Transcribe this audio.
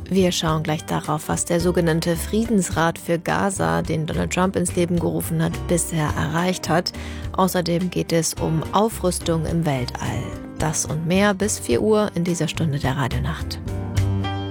Wir schauen gleich darauf, was der sogenannte Friedensrat für Gaza, den Donald Trump ins Leben gerufen hat, bisher erreicht hat. Außerdem geht es um Aufrüstung im Weltall. Das und mehr bis 4 Uhr in dieser Stunde der Radionacht.